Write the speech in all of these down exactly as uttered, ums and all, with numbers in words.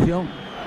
sustitución.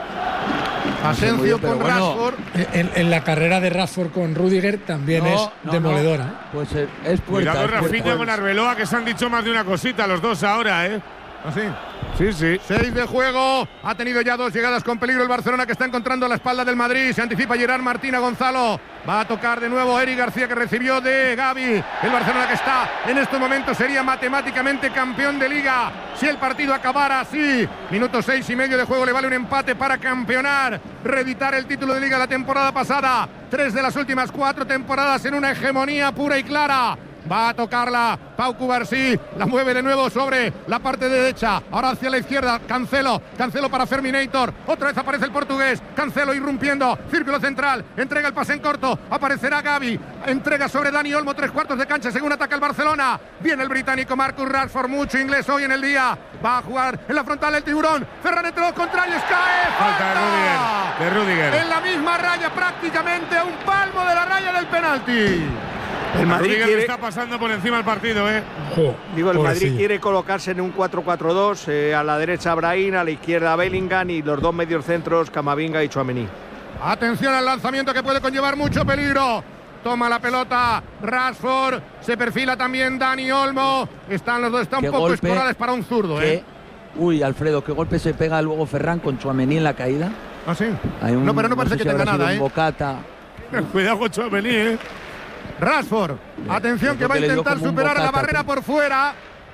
Asensio con bueno, Rashford. En, en la carrera de Rashford con Rudiger también no, es no, demoledora. No. Pues es, es puerta. Cuidado Rafinha con Arbeloa, que se han dicho más de una cosita los dos ahora, ¿eh? Así. Sí, sí. Seis de juego. Ha tenido ya dos llegadas con peligro el Barcelona, que está encontrando la espalda del Madrid. Se anticipa Gerard Martín a Gonzalo. Va a tocar de nuevo Eric García, que recibió de Gavi. El Barcelona, que está en estos momentos, sería matemáticamente campeón de Liga si el partido acabara así. Minuto seis y medio de juego. Le vale un empate para campeonar, reeditar el título de Liga la temporada pasada. Tres de las últimas cuatro temporadas en una hegemonía pura y clara. Va a tocarla Pau Cubarsí, la mueve de nuevo sobre la parte derecha, ahora hacia la izquierda, Cancelo, Cancelo para Ferminator, otra vez aparece el portugués, Cancelo irrumpiendo, círculo central, entrega el pase en corto, aparecerá Gavi, entrega sobre Dani Olmo, tres cuartos de cancha, según ataca el Barcelona, viene el británico Marcus Rashford, mucho inglés hoy en el día, va a jugar en la frontal el tiburón, Ferran entre los contrarios, cae, falta de Rudiger, de Rudiger, en la misma raya, prácticamente a un palmo de la raya del penalti. El Madrid quiere, está pasando por encima del partido, ¿eh? Digo, el Madrid sí. quiere colocarse en un cuatro cuatro dos, eh, a la derecha Brahim, a la izquierda Bellingham y los dos mediocentros Camavinga y Tchouaméni. Atención al lanzamiento, que puede conllevar mucho peligro. Toma la pelota Rashford, se perfila también Dani Olmo. Están los dos, está un poco escorales para un zurdo, ¿eh? Uy, Alfredo, qué golpe se pega luego Ferran con Tchouaméni en la caída. ¿Ah, sí? Un, no, pero no parece no sé que si tenga nada, ¿eh? Bocata. Cuidado con Tchouaméni, ¿eh? Rashford, atención, que va a intentar superar la barrera por fuera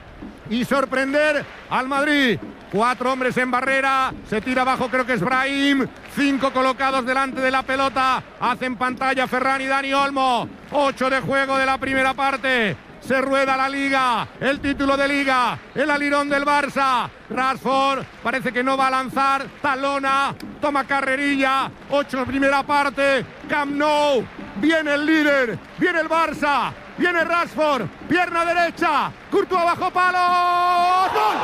y sorprender al Madrid. Cuatro hombres en barrera, se tira abajo, creo que es Brahim. Cinco colocados delante de la pelota, hacen pantalla Ferran y Dani Olmo. Ocho de juego de la primera parte. Se rueda la Liga, el título de Liga, el alirón del Barça. Rashford parece que no va a lanzar, talona, toma carrerilla. Ocho primera parte, Camp Nou. Viene el líder, viene el Barça, viene Rashford, pierna derecha, Courtois bajo palo. ¡Gol!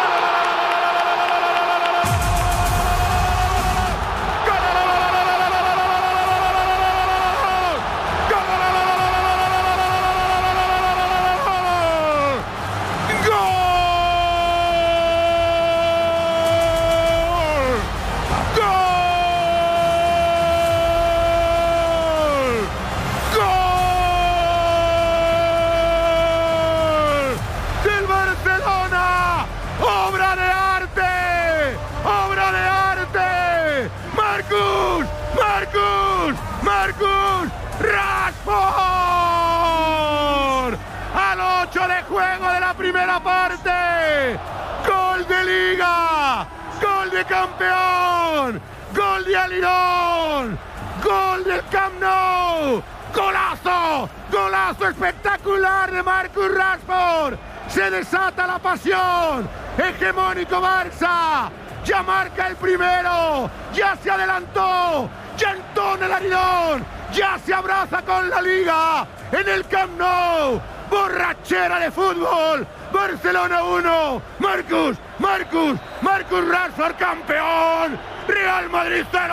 Rashford al ocho de juego de la primera parte. Gol de Liga, gol de campeón, gol de alirón, gol del Camp Nou. Golazo, golazo espectacular de Marcus Rashford. Se desata la pasión. Hegemónico Barça, ya marca el primero, ya se adelantó, ya entona el alirón, ya se abraza con la Liga en el Camp Nou. Borrachera de fútbol. Barcelona uno, Marcus, Marcus, Marcus Rashford campeón. Real Madrid cero.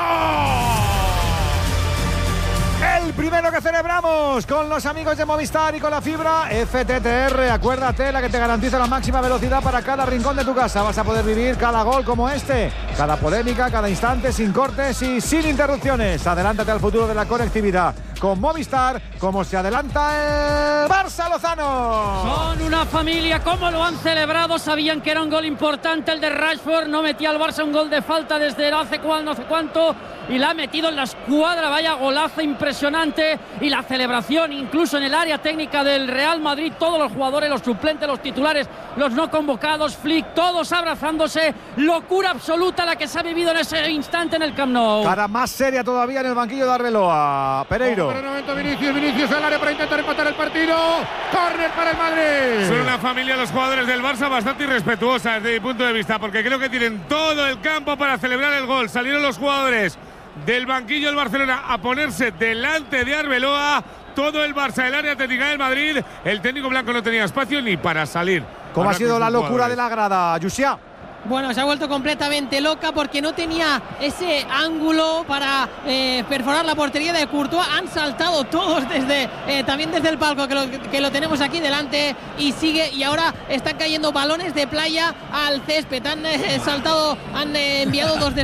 El primero que celebramos con los amigos de Movistar y con la fibra F T T R. Acuérdate, la que te garantiza la máxima velocidad para cada rincón de tu casa. Vas a poder vivir cada gol como este, cada polémica, cada instante, sin cortes y sin interrupciones. Adelántate al futuro de la conectividad con Movistar, como se adelanta el Barça Lozano. Son una familia, ¿cómo lo han celebrado? Sabían que era un gol importante el de Rashford. No metía al Barça un gol de falta desde hace cuál, no sé cuánto, y la ha metido en la escuadra. Vaya golazo impresionante. Y la celebración incluso en el área técnica del Real Madrid, todos los jugadores, los suplentes, los titulares, los no convocados, Flick, todos abrazándose. Locura absoluta la que se ha vivido en ese instante en el Camp Nou. Cara más seria todavía en el banquillo de Arbeloa. Pereiro. Pero momento Vinicius, Vinicius al área para intentar empatar el partido. Córner para el Madrid. Son una familia, los jugadores del Barça, bastante irrespetuosa desde mi punto de vista, porque creo que tienen todo el campo para celebrar el gol. Salieron los jugadores del banquillo del Barcelona a ponerse delante de Arbeloa. Todo el Barça, el área técnica del Madrid. El técnico blanco no tenía espacio ni para salir. ¿Cómo ha sido la locura de la grada, Yusia? Bueno, se ha vuelto completamente loca porque no tenía ese ángulo para eh, perforar la portería de Courtois. Han saltado todos desde eh, también desde el palco, que lo, que lo tenemos aquí delante, y sigue, y ahora están cayendo balones de playa al césped. Han eh, saltado, han eh, enviado dos de